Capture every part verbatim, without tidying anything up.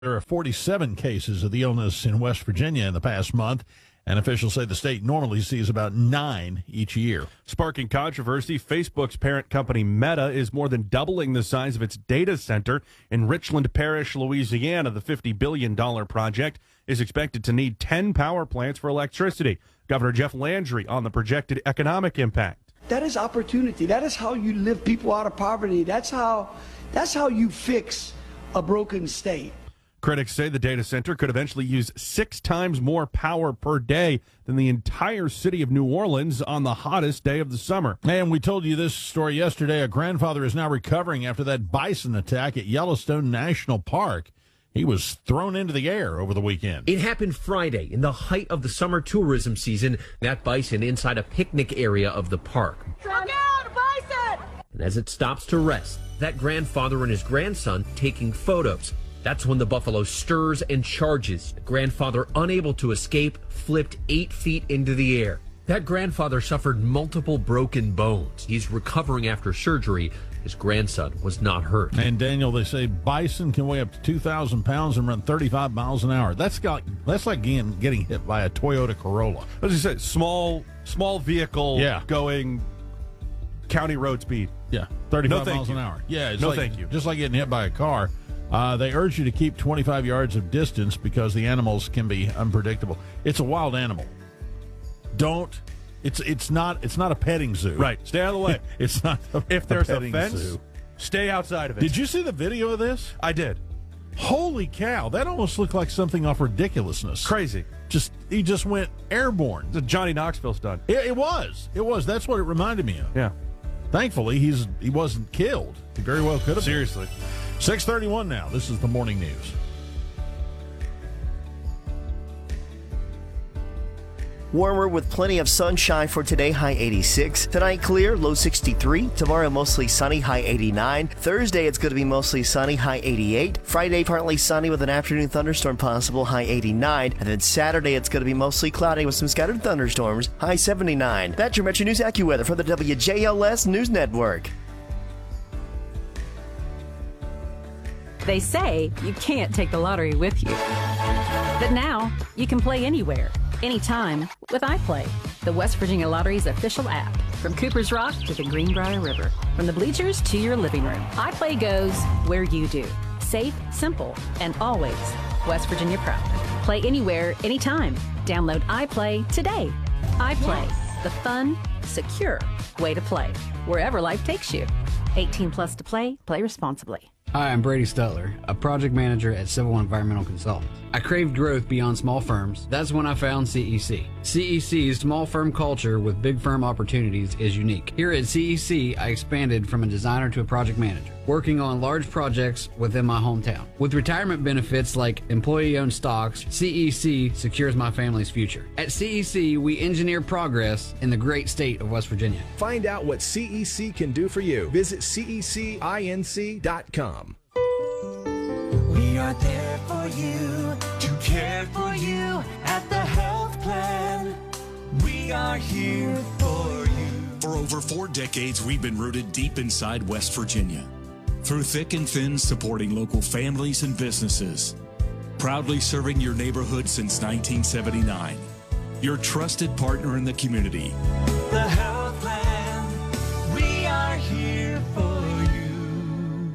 There are forty-seven cases of the illness in West Virginia in the past month, and officials say the state normally sees about nine each year. Sparking controversy, Facebook's parent company Meta is more than doubling the size of its data center in Richland Parish, Louisiana. The fifty billion dollars project is expected to need ten power plants for electricity. Governor Jeff Landry on the projected economic impact. That is opportunity. That is how you lift people out of poverty. That's how, that's how you fix a broken state. Critics say the data center could eventually use six times more power per day than the entire city of New Orleans on the hottest day of the summer. And we told you this story yesterday. A grandfather is now recovering after that bison attack at Yellowstone National Park. He was thrown into the air over the weekend. It happened Friday in the height of the summer tourism season. That bison inside a picnic area of the park. Look out, bison! And as it stops to rest, that grandfather and his grandson taking photos. That's when the buffalo stirs and charges. The grandfather, unable to escape, flipped eight feet into the air. That grandfather suffered multiple broken bones. He's recovering after surgery. His grandson was not hurt. And Daniel, they say bison can weigh up to two thousand pounds and run thirty-five miles an hour. That's got, that's like getting, getting hit by a Toyota Corolla. As you said, small small vehicle yeah. going county road speed. Yeah, thirty-five no, miles you. an hour. Yeah, it's no like, thank you. Just like getting hit by a car. Uh, they urge you to keep twenty-five yards of distance because the animals can be unpredictable. It's a wild animal. Don't. It's it's not it's not a petting zoo. Right. Stay out of the way. It's not. A, if there's a, a fence, zoo. Stay outside of it. Did you see the video of this? I did. Holy cow! That almost looked like something off Ridiculousness. Crazy. Just he just went airborne. It's a Johnny Knoxville stunt. It, it was. It was. That's what it reminded me of. Yeah. Thankfully, he's he wasn't killed. He very well could have. Seriously. six thirty-one now. This is the morning news. Warmer with plenty of sunshine for today, high eighty-six. Tonight clear, low sixty-three. Tomorrow mostly sunny, high eighty-nine. Thursday it's going to be mostly sunny, high eighty-eight. Friday partly sunny with an afternoon thunderstorm possible, high eighty-nine. And then Saturday it's going to be mostly cloudy with some scattered thunderstorms, high seventy-nine. That's your Metro News AccuWeather from the W J L S News Network. They say you can't take the lottery with you. But now you can play anywhere, anytime with iPlay, the West Virginia Lottery's official app. From Cooper's Rock to the Greenbrier River, from the bleachers to your living room, iPlay goes where you do. Safe, simple, and always West Virginia proud. Play anywhere, anytime. Download iPlay today. iPlay, the fun, secure way to play, wherever life takes you. eighteen plus to play, play responsibly. Hi, I'm Brady Stutler, a project manager at Civil Environmental Consultants. I craved growth beyond small firms. That's when I found C E C. C E C's small firm culture with big firm opportunities is unique. Here at C E C, I expanded from a designer to a project manager, working on large projects within my hometown. With retirement benefits like employee-owned stocks, C E C secures my family's future. At C E C, we engineer progress in the great state of West Virginia. Find out what C E C can do for you. Visit C E C inc dot com. We are there for you, to care for you at the health plan. We are here for you. For over four decades, we've been rooted deep inside West Virginia. Through thick and thin, supporting local families and businesses. Proudly serving your neighborhood since nineteen seventy-nine. Your trusted partner in the community. The health plan. We are here for you.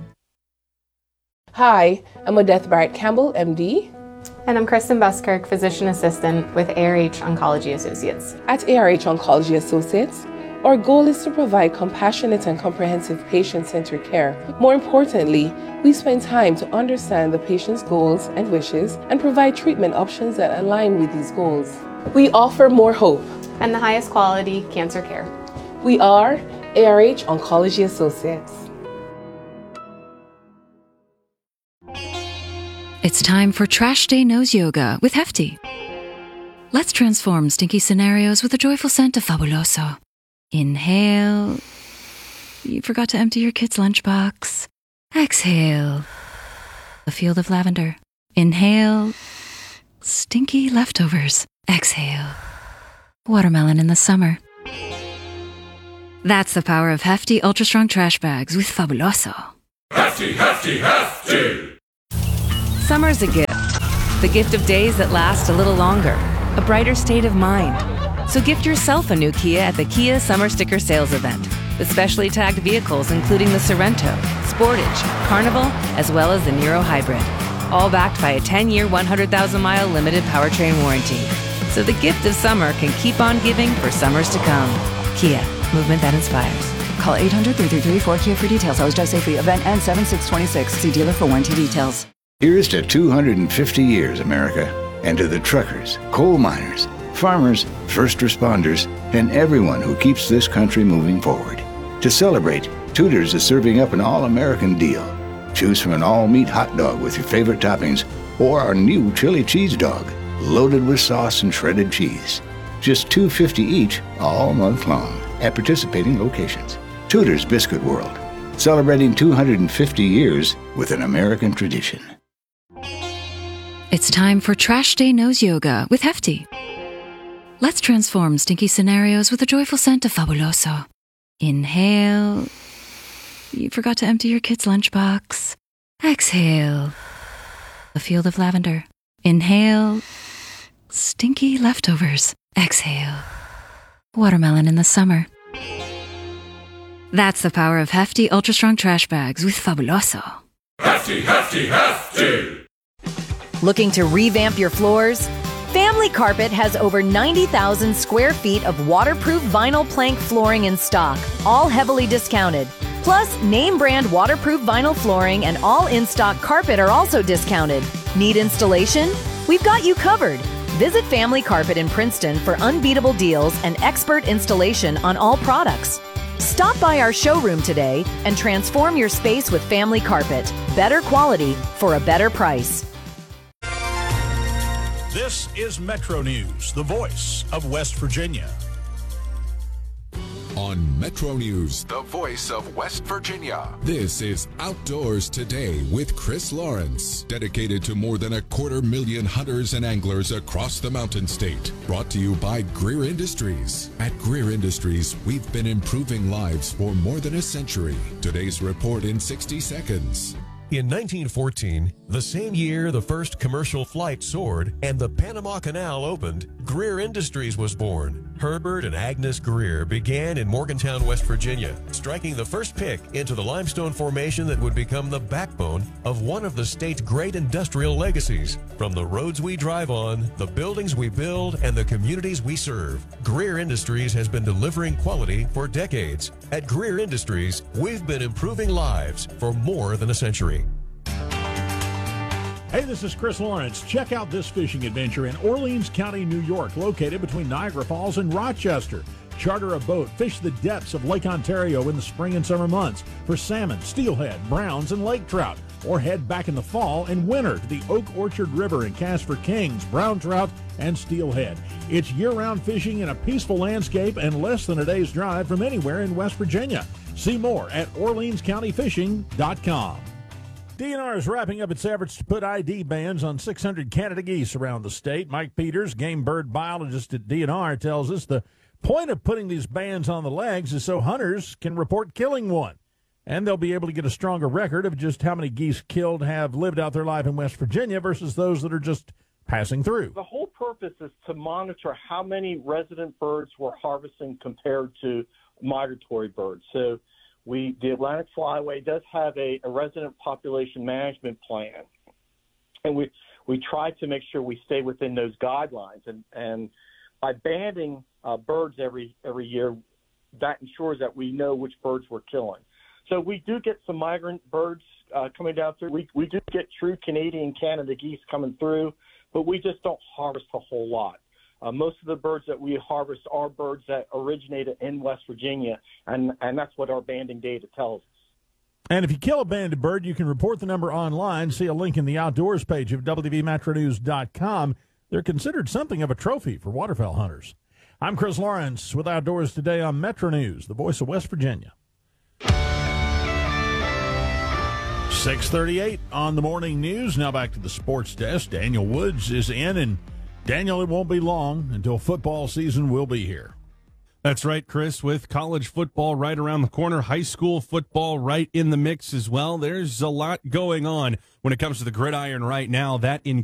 Hi, I'm Odette Barrett Campbell, M D. And I'm Kristen Buskirk, Physician Assistant with A R H Oncology Associates. At A R H Oncology Associates, our goal is to provide compassionate and comprehensive patient-centered care. More importantly, we spend time to understand the patient's goals and wishes and provide treatment options that align with these goals. We offer more hope and the highest quality cancer care. We are A R H Oncology Associates. It's time for Trash Day Nose Yoga with Hefty. Let's transform stinky scenarios with a joyful scent of Fabuloso. Inhale. You forgot to empty your kid's lunchbox. Exhale. A field of lavender. Inhale. Stinky leftovers. Exhale. Watermelon in the summer. That's the power of Hefty Ultra Strong Trash Bags with Fabuloso. Hefty, Hefty, Hefty! Summer's a gift. The gift of days that last a little longer. A brighter state of mind. So gift yourself a new Kia at the Kia Summer Sticker Sales Event. With specially tagged vehicles including the Sorrento, Sportage, Carnival, as well as the Niro Hybrid. All backed by a ten-year, one hundred thousand mile limited powertrain warranty. So the gift of summer can keep on giving for summers to come. Kia, movement that inspires. Call eight hundred, three three three, four K I A for details. Always drive safely. Event ends seven six twenty-six. See dealer for warranty details. Here's to two hundred fifty years, America, and to the truckers, coal miners, farmers, first responders, and everyone who keeps this country moving forward. To celebrate, Tudor's is serving up an all-American deal. Choose from an all-meat hot dog with your favorite toppings or our new chili cheese dog, loaded with sauce and shredded cheese. Just two dollars and fifty cents each all month long at participating locations. Tudor's Biscuit World, celebrating two hundred fifty years with an American tradition. It's time for Trash Day Nose Yoga with Hefty. Let's transform stinky scenarios with a joyful scent of Fabuloso. Inhale. You forgot to empty your kid's lunchbox. Exhale. A field of lavender. Inhale. Stinky leftovers. Exhale. Watermelon in the summer. That's the power of Hefty Ultra Strong Trash Bags with Fabuloso. Hefty, hefty, hefty! Looking to revamp your floors? Family Carpet has over ninety thousand square feet of waterproof vinyl plank flooring in stock, all heavily discounted. Plus, name brand waterproof vinyl flooring and all in-stock carpet are also discounted. Need installation? We've got you covered. Visit Family Carpet in Princeton for unbeatable deals and expert installation on all products. Stop by our showroom today and transform your space with Family Carpet. Better quality for a better price. This is Metro News, the voice of West Virginia. On Metro News, the voice of West Virginia. This is Outdoors Today with Chris Lawrence, dedicated to more than a quarter million hunters and anglers across the Mountain State. Brought to you by Greer Industries. At Greer Industries, we've been improving lives for more than a century. Today's report in sixty seconds. In nineteen fourteen, the same year the first commercial flight soared and the Panama Canal opened, Greer Industries was born. Herbert and Agnes Greer began in Morgantown, West Virginia, striking the first pick into the limestone formation that would become the backbone of one of the state's great industrial legacies. From the roads we drive on, the buildings we build, and the communities we serve, Greer Industries has been delivering quality for decades. At Greer Industries, we've been improving lives for more than a century. Hey, this is Chris Lawrence. Check out this fishing adventure in Orleans County, New York, located between Niagara Falls and Rochester. Charter a boat, fish the depths of Lake Ontario in the spring and summer months for salmon, steelhead, browns, and lake trout. Or head back in the fall and winter to the Oak Orchard River and cast for kings, brown trout, and steelhead. It's year-round fishing in a peaceful landscape and less than a day's drive from anywhere in West Virginia. See more at Orleans County Fishing dot com. D N R is wrapping up its efforts to put I D bans on six hundred Canada geese around the state. Mike Peters, game bird biologist at D N R, tells us the point of putting these bans on the legs is so hunters can report killing one. And they'll be able to get a stronger record of just how many geese killed have lived out their life in West Virginia versus those that are just passing through. The whole purpose is to monitor how many resident birds we're harvesting compared to migratory birds. So we, the Atlantic Flyway does have a, a resident population management plan, and we we try to make sure we stay within those guidelines. And, and by banning uh, birds every every year, that ensures that we know which birds we're killing. So we do get some migrant birds uh, coming down through. We we do get true Canadian Canada geese coming through, but we just don't harvest a whole lot. Uh, most of the birds that we harvest are birds that originated in West Virginia, and, and that's what our banding data tells us. And if you kill a banded bird, you can report the number online. See a link in the outdoors page of W V Metro News dot com. They're considered something of a trophy for waterfowl hunters. I'm Chris Lawrence with Outdoors Today on Metro News, the voice of West Virginia. six thirty-eight on the morning news. Now back to the sports desk. Daniel Woods is in, and Daniel, it won't be long until football season will be here. That's right, Chris, with college football right around the corner, high school football right in the mix as well. There's a lot going on when it comes to the gridiron right now. That in